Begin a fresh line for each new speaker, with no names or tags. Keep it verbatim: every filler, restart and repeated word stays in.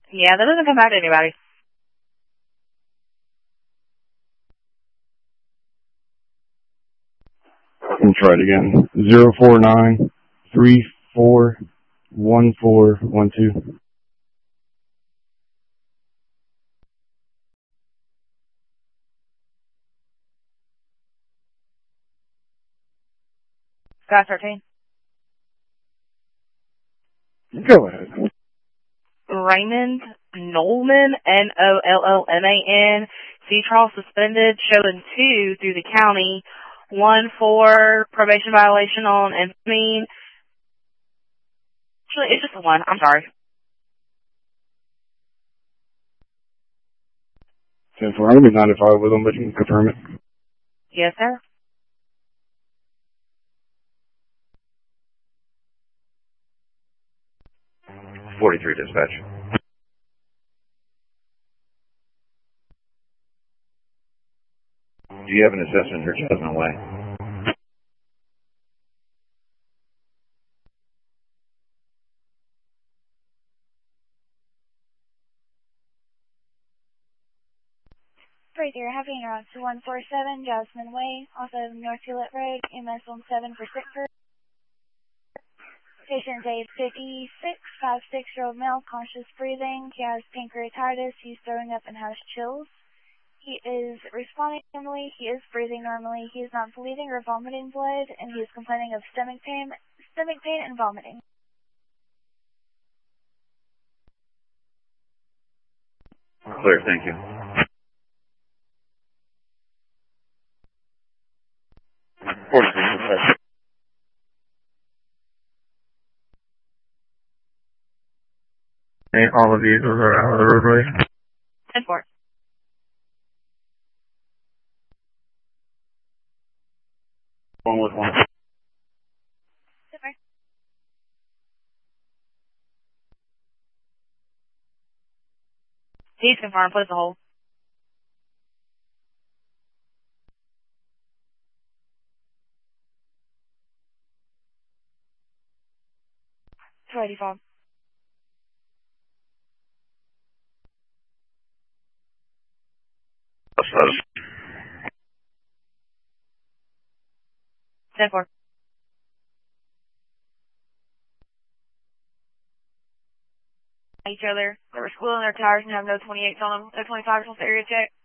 Yeah, that doesn't come back to anybody.
Let me try it again. Zero four nine three four one four one two.
Sky thirteen.
Go ahead.
Raymond Nolman, N O L L M A N, sea trial suspended, showing two through the county, one for probation violation on amphetamine. Actually, it's just the one. I'm sorry.
ten four. I'm going to be ninety-five with them, but you can confirm it.
Yes, sir.
forty-three dispatch. Do you have an assessment for Jasmine Way?
Right there, having around two one four seven Jasmine Way, off of North Hewlett Road, M S one seven for Sickford. Patient's age fifty-six, five six-year-old male, conscious breathing. He has pancreatitis. He's throwing up and has chills. He is responding normally. He is breathing normally. He is not bleeding or vomiting blood, and he is complaining of stomach pain, stomach pain and vomiting.
Clear, thank you. forty-three dispatch.
All the vehicles are out of the roadway.
ten four.
One with one.
Super.
He's confirmed. Put the hole. two eighty-five. ten four. Each other. They were schooling their tires and have no twenty-eights on them. No twenty-fives on the area check.